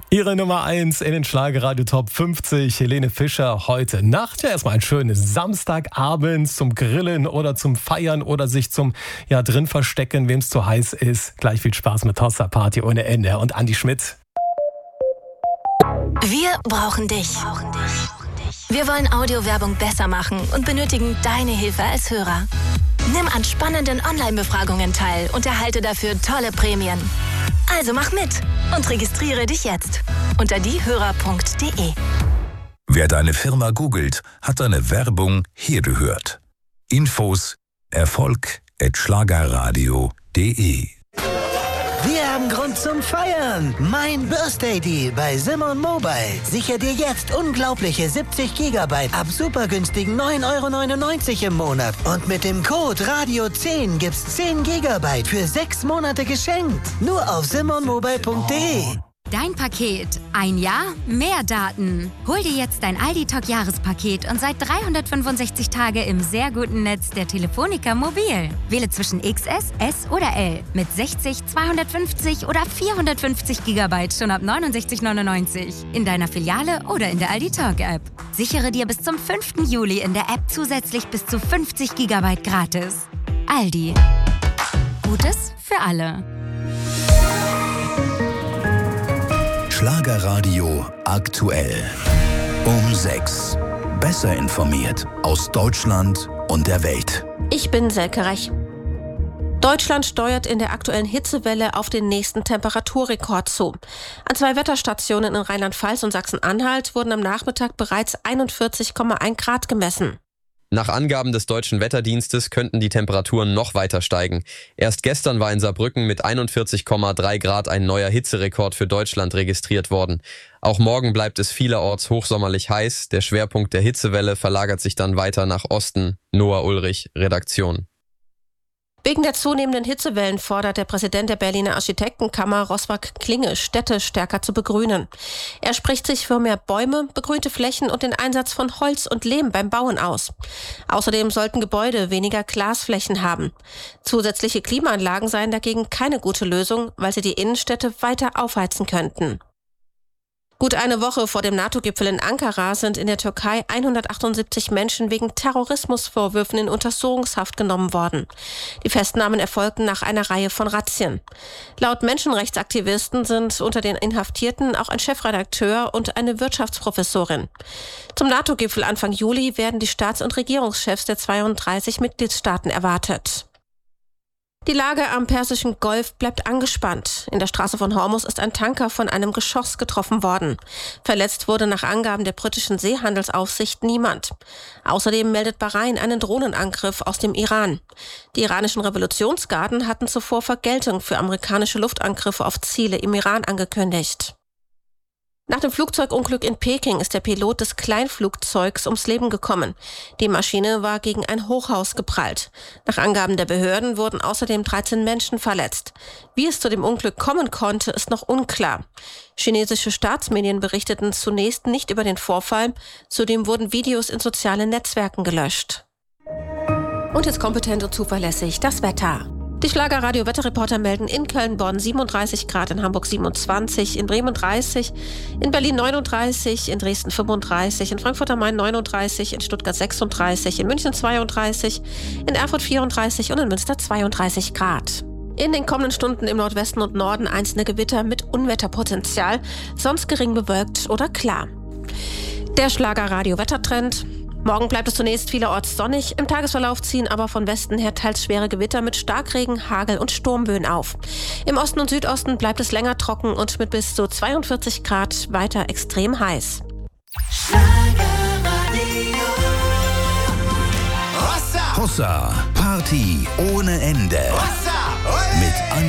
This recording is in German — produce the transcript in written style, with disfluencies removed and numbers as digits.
Ihre Nummer 1 in den Schlagerradio Top 50, Helene Fischer, heute Nacht. Ja, erstmal ein schönes Samstagabend zum Grillen oder zum Feiern oder sich zum drin verstecken, wem es zu heiß ist. Gleich viel Spaß mit Hossa Party ohne Ende und Andi Schmidt. Wir brauchen dich. Wir wollen Audiowerbung besser machen und benötigen deine Hilfe als Hörer. Nimm an spannenden Online-Befragungen teil und erhalte dafür tolle Prämien. Also mach mit und registriere dich jetzt unter diehörer.de. Wer deine Firma googelt, hat deine Werbung hier gehört. Infos erfolg@schlagerradio.de. Wir haben Grund zum Feiern. Mein Birthday Deal bei Simon Mobile. Sicher dir jetzt unglaubliche 70 GB ab super günstigen 9,99 € im Monat. Und mit dem Code RADIO10 gibt's 10 GB für 6 Monate geschenkt. Nur auf simonmobile.de. Dein Paket. Ein Jahr, mehr Daten. Hol dir jetzt dein Aldi-Talk-Jahrespaket und seit 365 Tage im sehr guten Netz der Telefonica Mobil. Wähle zwischen XS, S oder L mit 60, 250 oder 450 GB schon ab 69,99 € in deiner Filiale oder in der Aldi-Talk-App. Sichere dir bis zum 5. Juli in der App zusätzlich bis zu 50 GB gratis. Aldi. Gutes für alle. Schlagerradio aktuell. Um 6. Besser informiert aus Deutschland und der Welt. Ich bin Selke Rech. Deutschland steuert in der aktuellen Hitzewelle auf den nächsten Temperaturrekord zu. An 2 Wetterstationen in Rheinland-Pfalz und Sachsen-Anhalt wurden am Nachmittag bereits 41,1 Grad gemessen. Nach Angaben des Deutschen Wetterdienstes könnten die Temperaturen noch weiter steigen. Erst gestern war in Saarbrücken mit 41,3 Grad ein neuer Hitzerekord für Deutschland registriert worden. Auch morgen bleibt es vielerorts hochsommerlich heiß. Der Schwerpunkt der Hitzewelle verlagert sich dann weiter nach Osten. Noah Ulrich, Redaktion. Wegen der zunehmenden Hitzewellen fordert der Präsident der Berliner Architektenkammer Roswag Klinge, Städte stärker zu begrünen. Er spricht sich für mehr Bäume, begrünte Flächen und den Einsatz von Holz und Lehm beim Bauen aus. Außerdem sollten Gebäude weniger Glasflächen haben. Zusätzliche Klimaanlagen seien dagegen keine gute Lösung, weil sie die Innenstädte weiter aufheizen könnten. Gut eine Woche vor dem NATO-Gipfel in Ankara sind in der Türkei 178 Menschen wegen Terrorismusvorwürfen in Untersuchungshaft genommen worden. Die Festnahmen erfolgten nach einer Reihe von Razzien. Laut Menschenrechtsaktivisten sind unter den Inhaftierten auch ein Chefredakteur und eine Wirtschaftsprofessorin. Zum NATO-Gipfel Anfang Juli werden die Staats- und Regierungschefs der 32 Mitgliedstaaten erwartet. Die Lage am Persischen Golf bleibt angespannt. In der Straße von Hormuz ist ein Tanker von einem Geschoss getroffen worden. Verletzt wurde nach Angaben der britischen Seehandelsaufsicht niemand. Außerdem meldet Bahrain einen Drohnenangriff aus dem Iran. Die iranischen Revolutionsgarden hatten zuvor Vergeltung für amerikanische Luftangriffe auf Ziele im Iran angekündigt. Nach dem Flugzeugunglück in Peking ist der Pilot des Kleinflugzeugs ums Leben gekommen. Die Maschine war gegen ein Hochhaus geprallt. Nach Angaben der Behörden wurden außerdem 13 Menschen verletzt. Wie es zu dem Unglück kommen konnte, ist noch unklar. Chinesische Staatsmedien berichteten zunächst nicht über den Vorfall. Zudem wurden Videos in sozialen Netzwerken gelöscht. Und jetzt kompetent und zuverlässig das Wetter. Die Schlagerradio-Wetterreporter melden in Köln, Bonn 37 Grad, in Hamburg 27, in Bremen 30, in Berlin 39, in Dresden 35, in Frankfurt am Main 39, in Stuttgart 36, in München 32, in Erfurt 34 und in Münster 32 Grad. In den kommenden Stunden im Nordwesten und Norden einzelne Gewitter mit Unwetterpotenzial, sonst gering bewölkt oder klar. Der Schlagerradio-Wettertrend. Morgen bleibt es zunächst vielerorts sonnig, im Tagesverlauf ziehen aber von Westen her teils schwere Gewitter mit Starkregen, Hagel und Sturmböen auf. Im Osten und Südosten bleibt es länger trocken und mit bis zu 42 Grad weiter extrem heiß. Hossa Party ohne Ende. Mit